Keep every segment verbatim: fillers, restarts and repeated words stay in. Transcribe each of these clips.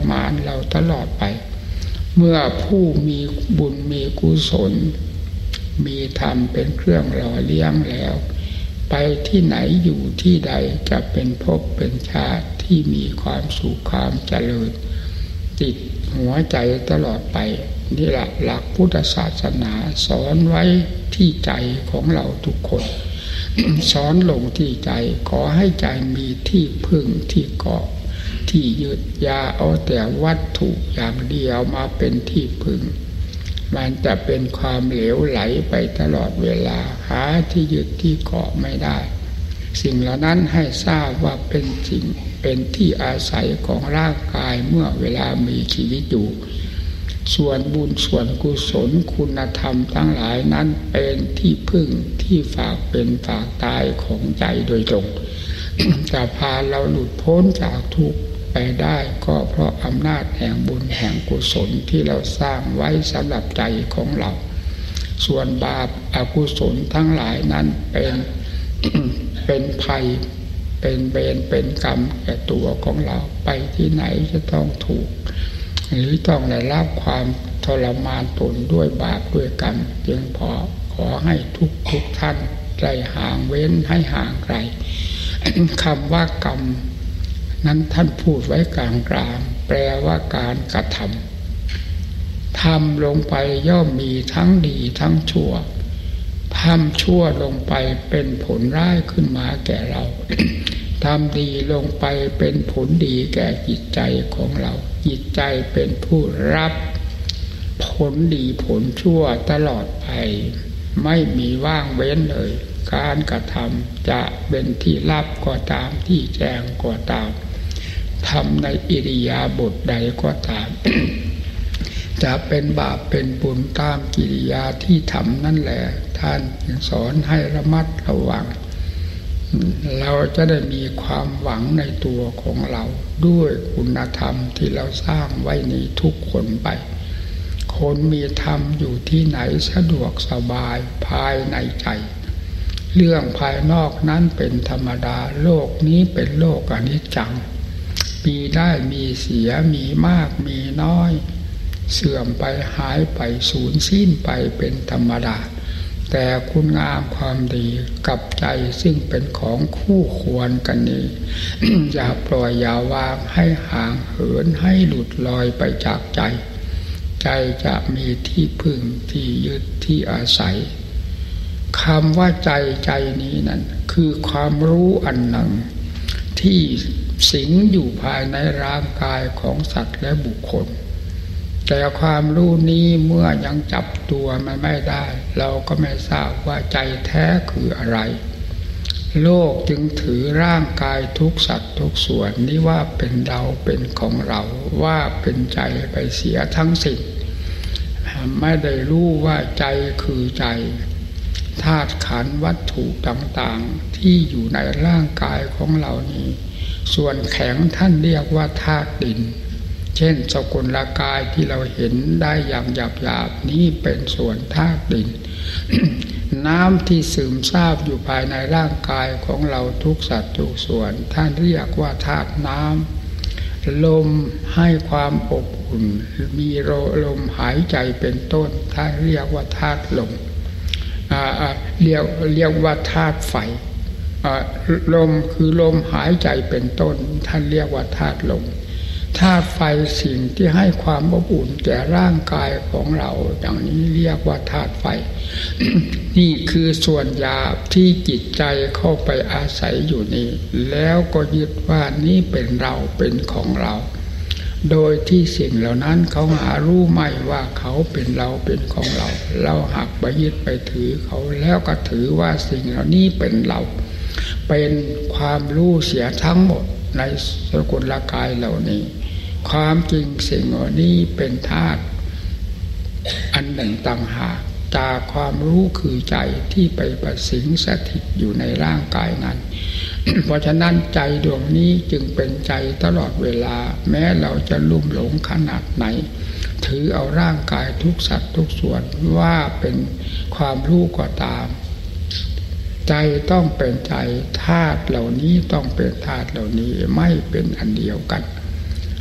มานเราตลอดไปเมื่อผู้มีบุญมีกุศลมีธรรมเป็นเครื่องหล่อเลี้ยงแล้วไปที่ไหนอยู่ที่ใดจะเป็นภพเป็นชาติที่มีความสุขความเจริญติดหัวใจตลอดไปนี่แหละหลักพุทธศาสนาสอนไว้ที่ใจของเราทุกคน สอนลงที่ใจขอให้ใจมีที่พึ่งที่เกาะที่ยึดอย่าเอาแต่วัตถุอย่างเดียวมาเป็นที่พึ่งมันจะเป็นความเหลวไหลไปตลอดเวลาหาที่ยึดที่เกาะไม่ได้สิ่งเหล่านั้นให้ทราบว่าเป็นสิ่งเป็นที่อาศัยของร่างกายเมื่อเวลามีชีวิตอยู่ส่วนบุญส่วนกุศลคุณธรรมทั้งหลายนั้นเป็นที่พึ่งที่ฝากเป็นฝากตายของใจโดยตรง จะพาเราหลุดพ้นจากทุกข์ไปได้ก็เพราะอำนาจแห่งบุญแห่งกุศลที่เราสร้างไว้สำหรับใจของเราส่วนบาปอกุศลทั้งหลายนั้นเป็น เป็นภัยเป็นเวรเป็นกรรมแก่ตัวของเราไปที่ไหนจะต้องถูกหรือต้องได้รับความทรมานตนด้วยบาปด้วยกรรมจึงพอขอให้ทุกทุกท่านได้ห่างเว้นให้ห่างไกล คำว่ากรรมนั้นท่านพูดไว้กลางกลางแปลว่าการกระทำทำลงไปย่อมมีทั้งดีทั้งชั่วทำชั่วลงไปเป็นผลร้ายขึ้นมาแก่เรา ทำดีลงไปเป็นผลดีแก่จิตใจของเราจิตใจเป็นผู้รับผลดีผลชั่วตลอดไปไม่มีว่างเว้นเลยการกระทำจะเป็นที่รับก็ตามที่แจ้งก็ตามทำในอิริยาบถใดก็ตาม จะเป็นบาปเป็นบุญตามกิริยาที่ทำนั่นแหละท่านจึงสอนให้ระมัดระวังเราจะได้มีความหวังในตัวของเราด้วยคุณธรรมที่เราสร้างไว้นี้ทุกคนไปคนมีธรรมอยู่ที่ไหนสะดวกสบายภายในใจเรื่องภายนอกนั้นเป็นธรรมดาโลกนี้เป็นโลกอนิจจังมีได้มีเสียมีมากมีน้อยเสื่อมไปหายไปสูญสิ้นไปเป็นธรรมดาแต่คุณงามความดีกับใจซึ่งเป็นของคู่ควรกันนี้ อย่าปล่อยอย่าวางให้ห่างเหินให้หลุดลอยไปจากใจใจจะมีที่พึ่งที่ยึดที่อาศัยคำว่าใจใจนี้นั่นคือความรู้อันหนึ่งที่สิงอยู่ภายในร่างกายของสัตว์และบุคคลแต่ความรู้นี้เมื่อยังจับตัวมันไม่ได้เราก็ไม่ทราบว่าใจแท้คืออะไรโลกจึงถือร่างกายทุกสัตว์ทุกส่วนนี้ว่าเป็นเราเป็นของเราว่าเป็นใจไปเสียทั้งสิ้นไม่ได้รู้ว่าใจคือใจธาตุขันธ์วัตถุต่างๆที่อยู่ในร่างกายของเรานี้ส่วนแข็งท่านเรียกว่าธาตุดินเช่นสกุลกายที่เราเห็นได้อย่างหยาบๆนี้เป็นส่วนธาตุดิน น้ำที่ซึมซาบอยู่ภายในร่างกายของเราทุกสัตว์ทุกส่วนท่านเรียกว่าธาตุน้ำลมให้ความอบอุ่นมีลมหายใจเป็นต้นท่านเรียกว่าธาตุลมเรียกเรียกว่าธาตุไฟลมคือลมหายใจเป็นต้นท่านเรียกว่าธาตุลมธาตุไฟสิ่งที่ให้ความอบอุ่นแก่ร่างกายของเราอย่างนี้เรียกว่าธาตุไฟ นี่คือส่วนหยาบที่จิตใจเข้าไปอาศัยอยู่นี่แล้วก็ยึดว่านี่เป็นเราเป็นของเราโดยที่สิ่งเหล่านั้นเขาหารู้ไม่ว่าเขาเป็นเราเป็นของเราเราหักไปยึดไปถือเขาแล้วก็ถือว่าสิ่งเหล่านี้เป็นเราเป็นความรู้เสียทั้งหมดในสกุลกายเหล่านี้ความจริงสิ่งเหล่านี้เป็นธาตุอันหนึ่งต่างหากจากความรู้คือใจที่ไปประสิงสถิตอยู่ในร่างกายนั้น เพราะฉะนั้นใจดวงนี้จึงเป็นใจตลอดเวลาแม้เราจะลุ่มหลงขนาดไหนถือเอาร่างกายทุกสัตว์ทุกส่วนว่าเป็นความรู้ก็ตามใจต้องเป็นใจธาตุเหล่านี้ต้องเป็นธาตุเหล่านี้ไม่เป็นอันเดียวกัน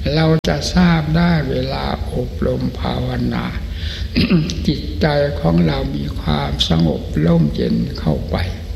เราจะทราบได้เวลาอบรมภาวนา จิตใจของเรามีความสงบร่มเย็นเข้าไป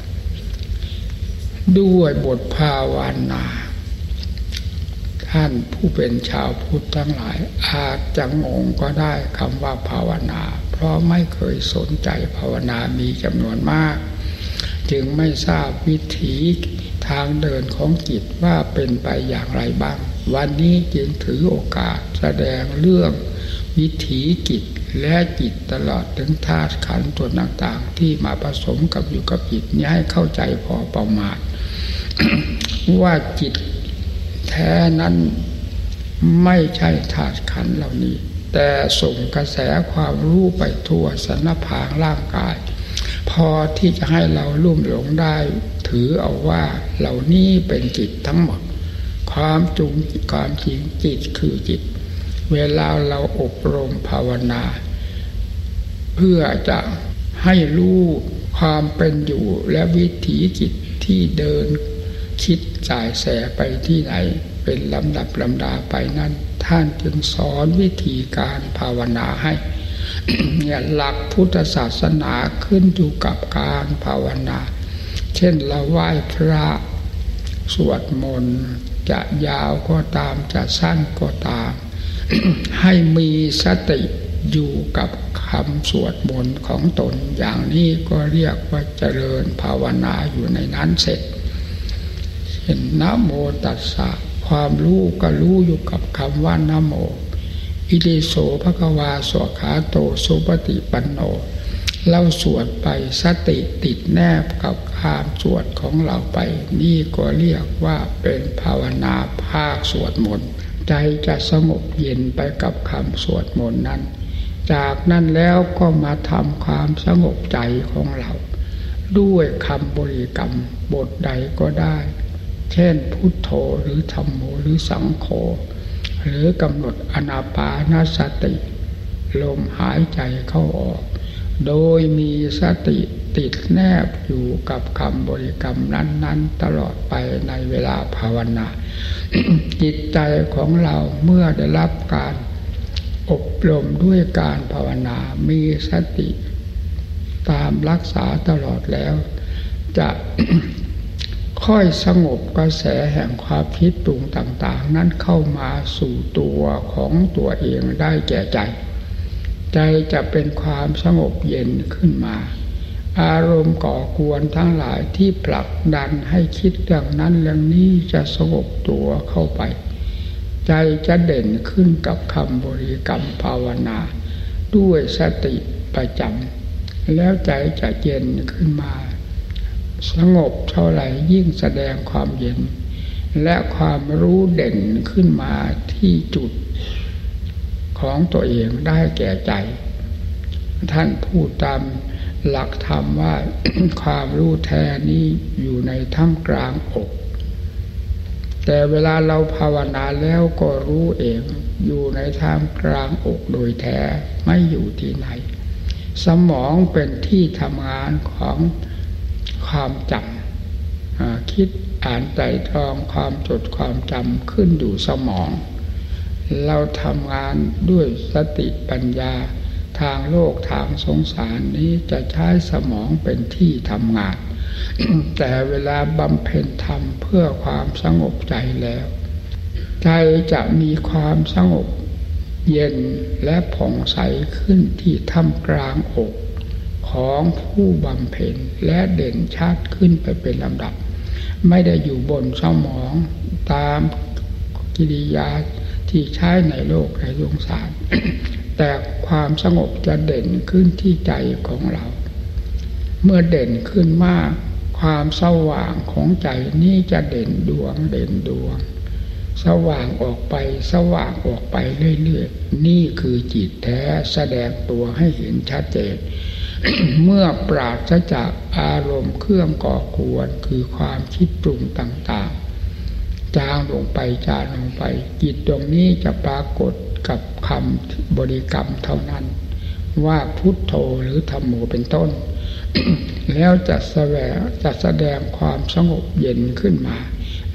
ด้วยบทภาวนาท่านผู้เป็นชาวพุทธทั้งหลายอาจจะงงก็ได้คำว่าภาวนาเพราะไม่เคยสนใจภาวนามีจำนวนมากจึงไม่ทราบวิถีทางเดินของจิตว่าเป็นไปอย่างไรบ้างวันนี้จึงถือโอกาสแสดงเรื่องวิถีจิตและจิตตลอดถึงธาตุขันธ์ตัวต่างๆที่มาผสมกับอยู่กับจิตนี้ให้เข้าใจพอประมาณ ว่าจิตแท้นั้นไม่ใช่ธาตุขันธ์เหล่านี้แต่ส่งกระแสความรู้ไปทั่วสรรพางร่างกายพอที่จะให้เราลุ่มหลงได้ถือเอาว่าเหล่านี้เป็นจิตทั้งหมดความจุงความจริงจิตคือจิตเวลาเราอบรมภาวนาเพื่อจะให้รู้ความเป็นอยู่และวิถีจิตที่เดินคิดสายแสไปที่ไหนเป็นลำดับลำดาไปนั้นท่านจึงสอนวิธีการภาวนาให้ เนี่ยหลักพุทธศาสนาขึ้นอยู่กับการภาวนาเช่นเราไหว้พระสวดมนต์จะยาวก็ตามจะสั้นก็ตาม ให้มีสติอยู่กับคำสวดมนต์ของตนอย่างนี้ก็เรียกว่าเจริญภาวนาอยู่ในนั้นเสร็จเห็นนะโมตัสสะความรู้ก็รู้อยู่กับคำว่านะโมอิติโสภควาสวากขาโตสุปฏิปันโนเราสวดไปสติติดแนบกับคำสวดของเราไปนี่ก็เรียกว่าเป็นภาวนาภาคสวดมนต์ใจจะสงบเย็นไปกับคำสวดมนต์นั้นจากนั้นแล้วก็มาทำความสงบใจของเราด้วยคำบริกรรมบทใดก็ได้เช่นพุทโธหรือธัมโมหรือสังโฆหรือกำหนดอานาปานสติลมหายใจเข้าออกโดยมีสติติดแนบอยู่กับคำบริกรรมนั้นๆตลอดไปในเวลาภาวนา จิตใจของเราเมื่อได้รับการอบรมด้วยการภาวนามีสติตามรักษาตลอดแล้วจะ ค่อยสงบกระแสแห่งความคิดปรุงต่างๆนั้นเข้ามาสู่ตัวของตัวเองได้แก่ใจใจจะเป็นความสงบเย็นขึ้นมาอารมณ์ก่อกวนทั้งหลายที่ผลักดันให้คิดเรื่องนั้นเรื่องนี้จะสงบตัวเข้าไปใจจะเด่นขึ้นกับคำบริกรรมภาวนาด้วยสติประจำแล้วใจจะเย็นขึ้นมาสงบเท่าไหร่ยิ่งแสดงความเย็นและความรู้เด่นขึ้นมาที่จุดของตัวเองได้แก่ใจท่านพูดตามหลักธรรมว่า ความรู้แท้นี้อยู่ในท่ามกลางอกแต่เวลาเราภาวนาแล้วก็รู้เองอยู่ในท่ามกลางอกโดยแท้ไม่อยู่ที่ไหนสมองเป็นที่ทำงานของความจำคิดอ่านไตร่ตรองความจดความจำขึ้นอยู่สมองเราทำงานด้วยสติปัญญาทางโลกทางสงสารนี้จะใช้สมองเป็นที่ทำงาน แต่เวลาบำเพ็ญธรรมเพื่อความสงบใจแล้วใจจะมีความสงบเย็นและผ่องใสขึ้นที่ท่ามกลางอกของผู้บำเพ็ญและเด่นชัดขึ้นไปเป็นลำดับไม่ได้อยู่บนสมองตามกิริยาที่ใช้ในโลกในสงสาร แต่ความสงบจะเด่นขึ้นที่ใจของเราเมื่อเด่นขึ้นมากความสว่างของใจนี้จะเด่นดวงเด่นดวงสว่างออกไปสว่างออกไปเรื่อยๆนี่คือจิตแท้แสดงตัวให้เห็นชัดเจน เมื่อปราศจากอารมณ์เครื่องก่อกวนคือความคิดปรุงต่างๆจางลงไปจางลงไปจิตตรงนี้จะปรากฏกับคำบริกรรมเท่านั้นว่าพุทโธหรือธัมโมเป็นต้น แล้วจะแสวงจะแสดงความสงบเย็นขึ้นมา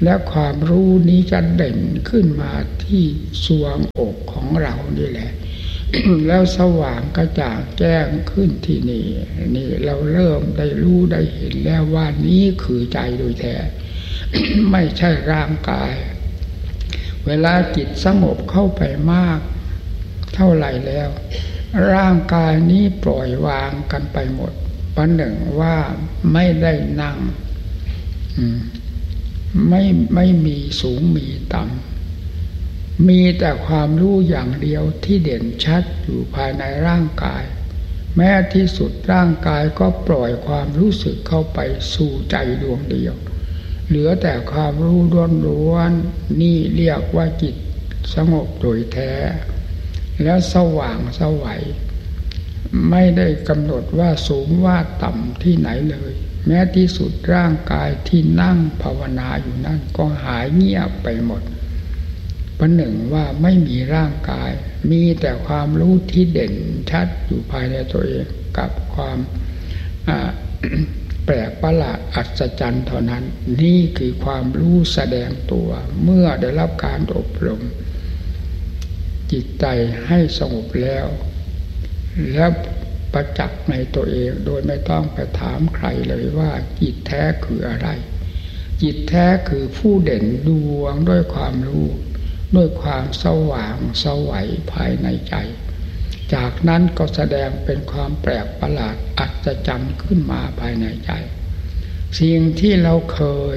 และความรู้นี้จะเด่นขึ้นมาที่ทรวงอกของเรานี่แหละ แล้วสว่างกระจ่างแจ้งขึ้นที่นี่นี่เราเริ่มได้รู้ได้เห็นแล้วว่านี้คือใจโดยแท้ ไม่ใช่ร่างกายเวลาจิตสงบเข้าไปมากเท่าไหร่แล้วร่างกายนี้ปล่อยวางกันไปหมดประหนึ่งว่าไม่ได้นั่งไม่ไม่มีสูงมีต่ำมีแต่ความรู้อย่างเดียวที่เด่นชัดอยู่ภายในร่างกายแม้ที่สุดร่างกายก็ปล่อยความรู้สึกเข้าไปสู่ใจดวงเดียวเหลือแต่ความรู้ล้วนๆนี่เรียกว่าจิตสงบโดยแท้แล้วสว่างไสวไม่ได้กำหนดว่าสูงว่าต่ำที่ไหนเลยแม้ที่สุดร่างกายที่นั่งภาวนาอยู่นั่นก็หายเงียบไปหมดประหนึ่งว่าไม่มีร่างกายมีแต่ความรู้ที่เด่นชัดอยู่ภายในตัวเองกับความ แปลกประหลาดอัศจรรย์เท่านั้นนี่คือความรู้แสดงตัวเมื่อได้รับการอบรมจิตใจให้สงบแล้วแล้วประจักษ์ในตัวเองโดยไม่ต้องไปถามใครเลยว่าจิตแท้คืออะไรจิตแท้คือผู้เด่นดวงด้วยความรู้ด้วยความสว่างไสวภายในใจจากนั้นก็แสดงเป็นความแปลกประหลาดอัศจรรย์ขึ้นมาภายในใจสิ่งที่เราเคย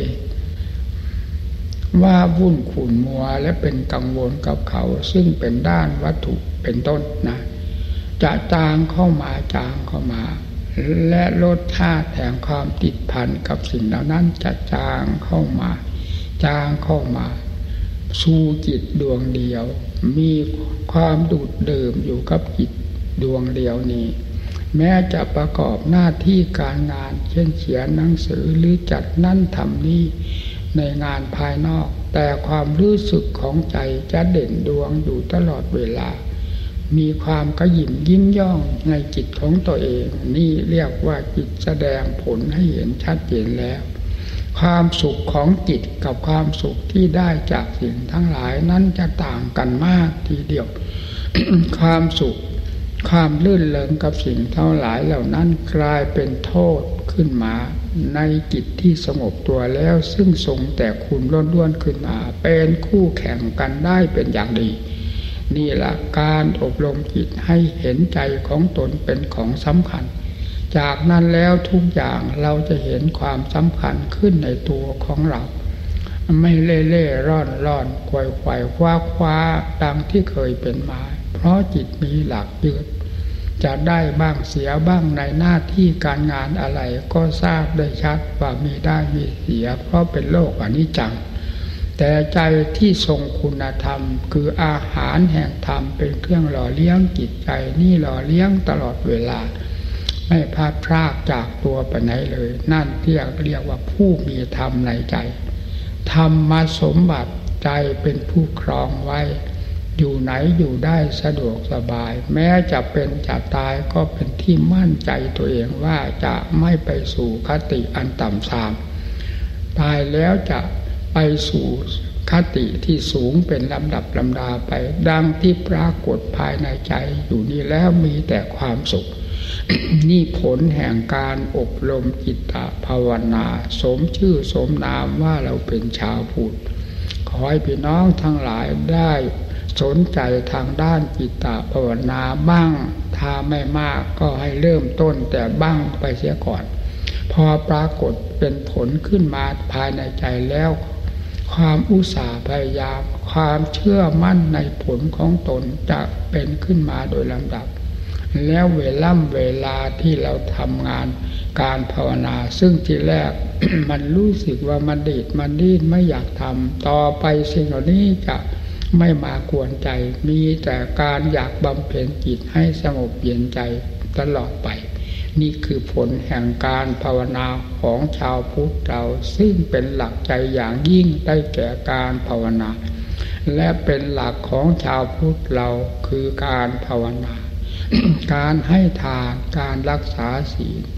ว่าวุ่นขุ่นมัวและเป็นกังวลกับเขาซึ่งเป็นด้านวัตถุเป็นต้นนะจะจางเข้ามาจางเข้ามาและลดท่าแห่งความติดพันกับสิ่งเหล่านั้นจะจางเข้ามาจางเข้ามาสู่จิตดวงเดียวมีความดูดดื่มอยู่กับจิตดวงเดียวนี้แม้จะประกอบหน้าที่การงานเช่นเขียนหนังสือหรือจัดนั่นทำนี่ในงานภายนอกแต่ความรู้สึกของใจจะเด่นดวงอยู่ตลอดเวลามีความกระหยิ่มยิ้มย่องในจิตของตัวเองนี่เรียกว่าจิตแสดงผลให้เห็นชัดเจนแล้วความสุขของจิตกับความสุขที่ได้จากสิ่งทั้งหลายนั้นจะต่างกันมากทีเดียว ความสุขความลื่นเริงกับสิ่งทั้งหลายเหล่านั้นกลายเป็นโทษขึ้นมาในจิตที่สงบตัวแล้วซึ่งทรงแต่คุณล้วนๆขึ้นมาเป็นคู่แข่งกันได้เป็นอย่างดีนี่แหละการอบรมจิตให้เห็นใจของตนเป็นของสำคัญจากนั้นแล้วทุกอย่างเราจะเห็นความสำคัญขึ้นในตัวของเราไม่เล่เล่ร่อนร่อนควายควายคว้าคว้าดังที่เคยเป็นมาเพราะจิตมีหลักยึดจะได้บ้างเสียบ้างในหน้าที่การงานอะไรก็ทราบได้ชัดว่ามีได้มีเสียเพราะเป็นโลกอนิจจังแต่ใจที่ทรงคุณธรรมคืออาหารแห่งธรรมเป็นเครื่องหล่อเลี้ยงจิตใจนี่หล่อเลี้ยงตลอดเวลาไม่พลาดพลาดจากตัวไปไหนเลยนั่นเรียกเรียกว่าผู้มีธรรมในใจธรรมสมบัติใจเป็นผู้ครองไว้อยู่ไหนอยู่ได้สะดวกสบายแม้จะเป็นจะตายก็เป็นที่มั่นใจตัวเองว่าจะไม่ไปสู่คติอันต่ำทรามตายแล้วจะไปสู่คติที่สูงเป็นลำดับลำดาไปดังที่ปรากฏภายในใจอยู่นี้แล้วมีแต่ความสุข นี่ผลแห่งการอบรมจิตตภาวนาสมชื่อสมนามว่าเราเป็นชาวพุทธขอให้พี่น้องทั้งหลายได้สนใจทางด้านจิตตภาวนาบ้างถ้าไม่มากก็ให้เริ่มต้นแต่บ้างไปเสียก่อนพอปรากฏเป็นผลขึ้นมาภายในใจแล้วความอุตสาห์พยายามความเชื่อมั่นในผลของตนจะเป็นขึ้นมาโดยลำดับแล้วเวล่ำเวลาที่เราทำงานการภาวนาซึ่งทีแรก มันรู้สึกว่ามันดีดมันดิ้นไม่อยากทำต่อไปสิ่งเหล่านี้จะไม่มากวนใจมีแต่การอยากบำเพ็ญจิตให้สงบเย็นใจตลอดไปนี่คือผลแห่งการภาวนาของชาวพุทธเราซึ่งเป็นหลักใจอย่างยิ่งได้แก่การภาวนาและเป็นหลักของชาวพุทธเราคือการภาวนา การให้ทานการรักษาศีล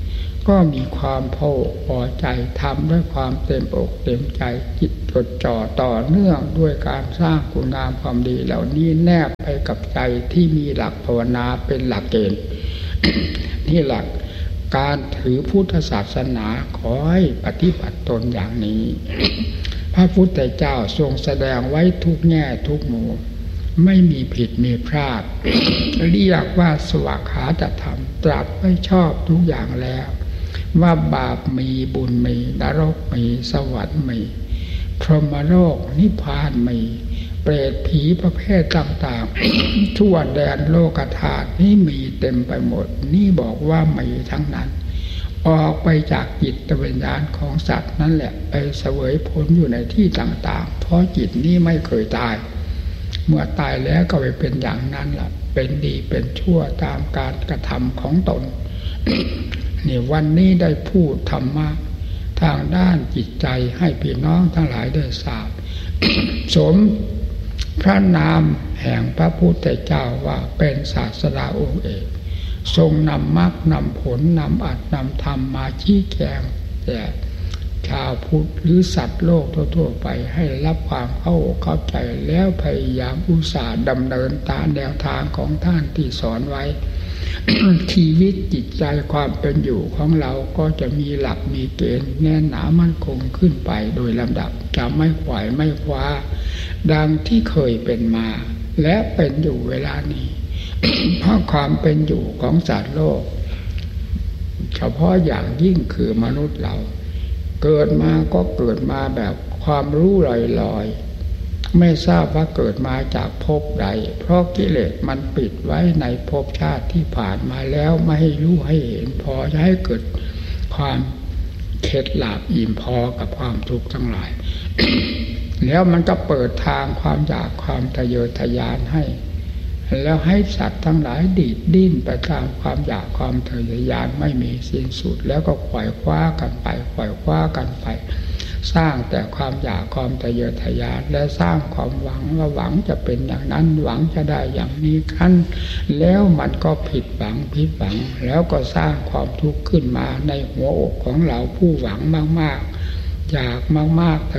ก็มีความพออกพอใจทำด้วยความเต็มอกเต็มใจจิตจดจ่อต่อเนื่องด้วยการสร้างคุณงามความดีเหล่านี้แนบไปกับใจที่มีหลักภาวนาเป็นหลักเกณฑ์ นี่หลักการถือพุทธศาสนาขอให้ปฏิบัติตนอย่างนี้ พระพุทธเจ้าทรงแสดงไว้ทุกแง่ทุกมุมไม่มีผิดมีพลาด เรียกว่าสวากขาตธรรมตรัสไว้ชอบทุกอย่างแล้วว่าบาปมีบุญมีนรกมีสวรรค์มีพรหมโลกนิพพานมีเปรตผีประเภทต่างๆ ทั่วแดนโลกธาตุนี่มีเต็มไปหมดนี่บอกว่ามีทั้งนั้นออกไปจากจิตวิญญาณของสัตว์นั่นแหละไปเสวยผลอยู่ในที่ต่างๆเพราะจิตนี้ไม่เคยตายเมื่อตายแล้วก็ไปเป็นอย่างนั้นล่ะเป็นดีเป็นชั่วตามการกระทำของตน นี่วันนี้ได้พูดธรรมะทางด้านจิตใจให้พี่น้องทั้งหลายได้ทราบ สมพระนามแห่งพระพุทธเจ้าว่าเป็นศาสดาองค์เอกทรงนำมรรคนำผลนำอัตนำธรรมมาชี้แจงแก่ชาวพุทธหรือสัตว์โลกทั่วๆไปให้รับความเข้าอกเข้าใจแล้วพยายามอุตส่าห์ดำเนินตามแนวทางของท่านที่สอนไว้ ชีวิตจิตใจความเป็นอยู่ของเราก็จะมีหลักมีเกณฑ์แน่นหนามั่นคงขึ้นไปโดยลำดับจะไม่ขวายไม่คว้าดังที่เคยเป็นมาและเป็นอยู่เวลานี้ เพราะความเป็นอยู่ของสัตว์โลกเฉพาะอย่างยิ่งคือมนุษย์เราเกิดมาก็เกิดมาแบบความรู้ลอยๆไม่ทราบว่าเกิดมาจากภพใดเพราะกิเลสมันปิดไว้ในภพชาติที่ผ่านมาแล้วไม่ให้รู้ให้เห็นพอจะให้เกิดความเข็ดหลาบอิ่มพอกับความทุกข์ทั้งหลาย แล้วมันก็เปิดทางความอยากความทะเยอทะยานให้แล้วให้สัตว์ทั้งหลายดีดดิ้นไปตามความอยากความทะเยอทะยานไม่มีสิ้นสุดแล้วก็ขวายคว้ากันไปขวายคว้ากันไปสร้างแต่ความอยากความทะเยอทะยานและสร้างความหวังว่าหวังจะเป็นอย่างนั้นหวังจะได้อย่างนี้ขั้นแล้วมันก็ผิดหวังผิดหวังแล้วก็สร้างความทุกข์ขึ้นมาในหัวอกของเราผู้หวังมากๆอยากมากๆ